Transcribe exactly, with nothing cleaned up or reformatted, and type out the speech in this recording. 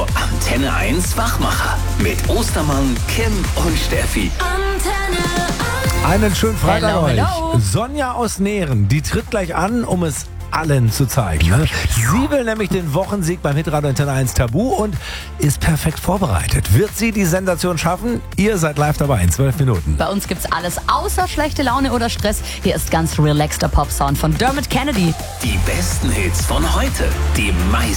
Antenne eins Wachmacher mit Ostermann, Kim und Steffi. Einen schönen Freitag Hello, euch. hello. Sonja aus Nähren, die tritt gleich an, um es allen zu zeigen. Ne? Sie will nämlich den Wochensieg beim Hitradio Antenne eins Tabu und ist perfekt vorbereitet. Wird sie die Sensation schaffen? Ihr seid live dabei in zwölf Minuten. Bei uns gibt's alles außer schlechte Laune oder Stress. Hier ist ganz relaxter Pop-Sound von Dermot Kennedy. Die besten Hits von heute. Die meisten